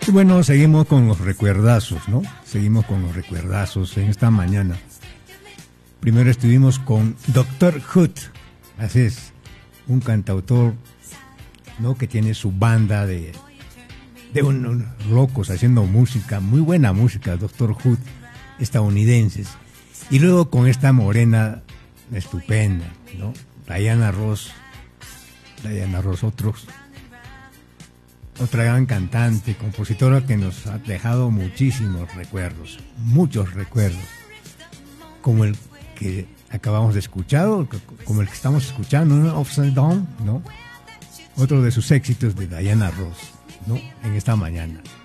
Y bueno, seguimos con los recuerdazos, ¿no? Seguimos con los recuerdazos en esta mañana. Primero estuvimos con Dr. Hood, así es, un cantautor, ¿no? Que tiene su banda de unos locos haciendo música, muy buena música, Dr. Hood, estadounidenses. Y luego con esta morena estupenda, ¿no? Diana Ross, otra gran cantante, compositora que nos ha dejado muchísimos recuerdos, muchos recuerdos, como el que acabamos de escuchar, como el que estamos escuchando, ¿no? Upside Down, ¿no? Otro de sus éxitos de Diana Ross, ¿no? En esta mañana.